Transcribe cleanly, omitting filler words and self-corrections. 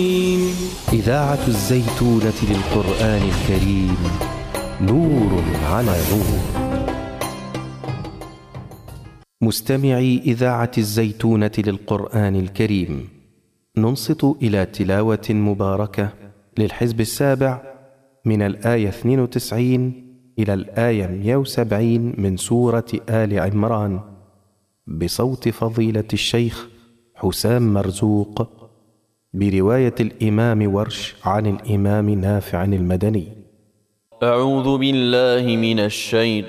إذاعة الزيتونة للقرآن الكريم، نور على نور. مستمعي إذاعة الزيتونة للقرآن الكريم، ننصت إلى تلاوة مباركة للحزب السابع من الآية 92 إلى الآية 170 من سورة آل عمران، بصوت فضيلة الشيخ حسام مرزوق، برواية الإمام ورش عن الإمام نافع المدني. أعوذ بالله من الشيطان